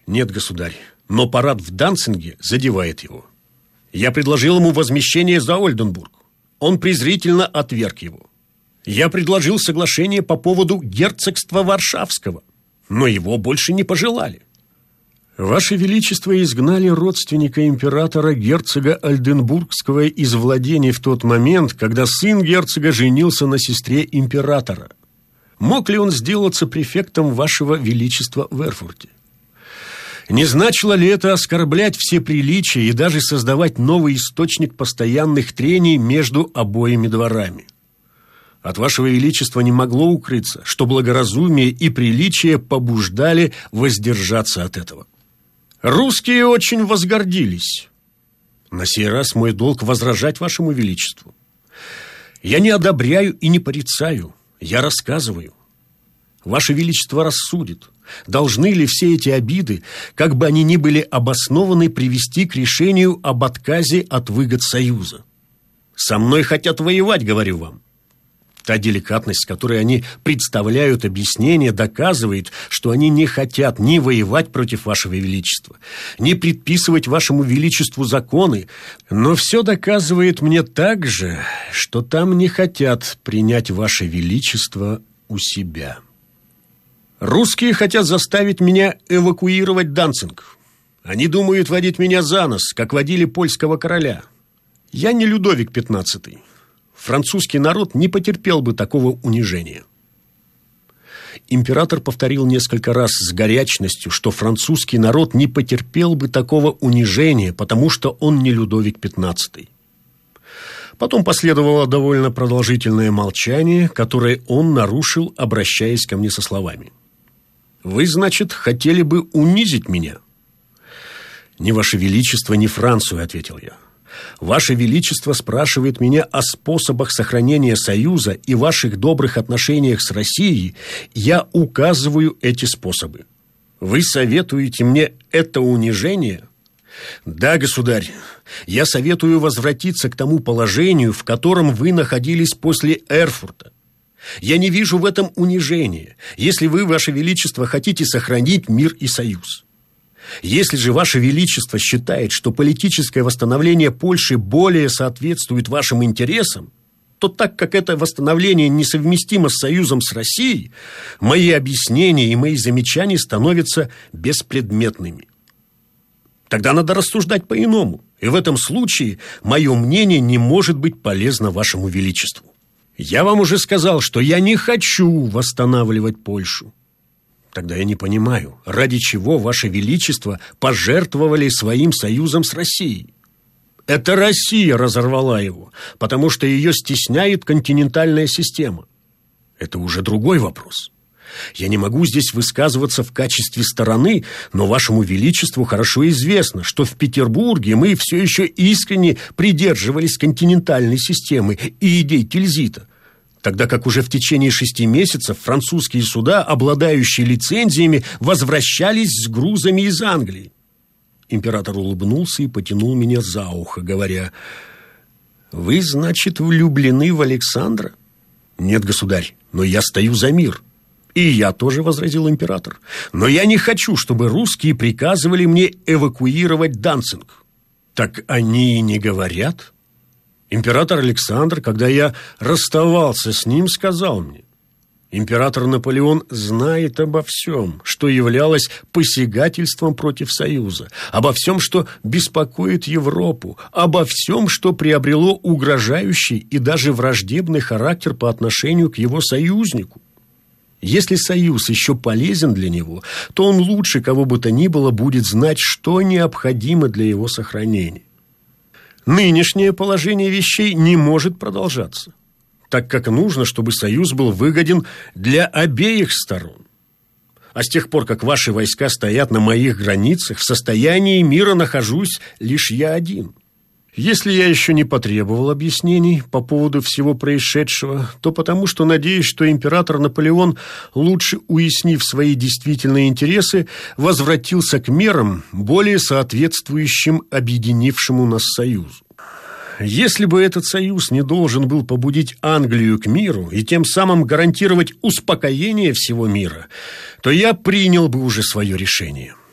Нет, государь, но парад в Данцинге задевает его. Я предложил ему возмещение за Ольденбург. Он презрительно отверг его. Я предложил соглашение по поводу герцогства Варшавского, но его больше не пожелали. Ваше Величество изгнали родственника императора герцога Ольденбургского из владений в тот момент, когда сын герцога женился на сестре императора. Мог ли он сделаться префектом Вашего Величества в Эрфурте? Не значило ли это оскорблять все приличия и даже создавать новый источник постоянных трений между обоими дворами? От Вашего Величества не могло укрыться, что благоразумие и приличие побуждали воздержаться от этого. Русские очень возгордились. На сей раз мой долг возражать Вашему Величеству. Я не одобряю и не порицаю, я рассказываю. Ваше Величество рассудит, должны ли все эти обиды, как бы они ни были обоснованы, привести к решению об отказе от выгод Союза. Со мной хотят воевать, говорю вам. Та деликатность, с которой они представляют объяснение, доказывает, что они не хотят ни воевать против Вашего Величества, ни предписывать Вашему Величеству законы, но все доказывает мне также, что там не хотят принять Ваше Величество у себя. Русские хотят заставить меня эвакуировать Данцинг. Они думают водить меня за нос, как водили польского короля. Я не Людовик XV. Французский народ не потерпел бы такого унижения. Император повторил несколько раз с горячностью, что французский народ не потерпел бы такого унижения, потому что он не Людовик XV. Потом последовало довольно продолжительное молчание, которое он нарушил, обращаясь ко мне со словами: «Вы, значит, хотели бы унизить меня?» «Ни Ваше Величество, ни Францию», — ответил я. «Ваше Величество спрашивает меня о способах сохранения Союза и ваших добрых отношениях с Россией. Я указываю эти способы. Вы советуете мне это унижение?» «Да, государь, я советую возвратиться к тому положению, в котором вы находились после Эрфурта. Я не вижу в этом унижения, если вы, Ваше Величество, хотите сохранить мир и союз. Если же Ваше Величество считает, что политическое восстановление Польши более соответствует вашим интересам, то так как это восстановление несовместимо с союзом с Россией, мои объяснения и мои замечания становятся беспредметными. Тогда надо рассуждать по-иному, и в этом случае мое мнение не может быть полезно Вашему Величеству. Я вам уже сказал, что я не хочу восстанавливать Польшу. Тогда я не понимаю, ради чего Ваше Величество пожертвовали своим союзом с Россией. Это Россия разорвала его, потому что ее стесняет континентальная система. Это уже другой вопрос. Я не могу здесь высказываться в качестве стороны, но Вашему Величеству хорошо известно, что в Петербурге мы все еще искренне придерживались континентальной системы и идей Тильзита, тогда как уже в течение 6 месяцев французские суда, обладающие лицензиями, возвращались с грузами из Англии. Император улыбнулся и потянул меня за ухо, говоря: «Вы, значит, влюблены в Александра?» «Нет, государь, но я стою за мир». «И я тоже», — возразил император. «Но я не хочу, чтобы русские приказывали мне эвакуировать Данцинг». «Так они и не говорят». Император Александр, когда я расставался с ним, сказал мне: «Император Наполеон знает обо всем, что являлось посягательством против Союза, обо всем, что беспокоит Европу, обо всем, что приобрело угрожающий и даже враждебный характер по отношению к его союзнику. Если Союз еще полезен для него, то он лучше кого бы то ни было будет знать, что необходимо для его сохранения. Нынешнее положение вещей не может продолжаться, так как нужно, чтобы союз был выгоден для обеих сторон. А с тех пор, как ваши войска стоят на моих границах, в состоянии мира нахожусь лишь я один. Если я еще не потребовал объяснений по поводу всего происшедшего, то потому что надеюсь, что император Наполеон, лучше уяснив свои действительные интересы, возвратился к мерам, более соответствующим объединившему нас союзу. Если бы этот союз не должен был побудить Англию к миру и тем самым гарантировать успокоение всего мира, то я принял бы уже свое решение.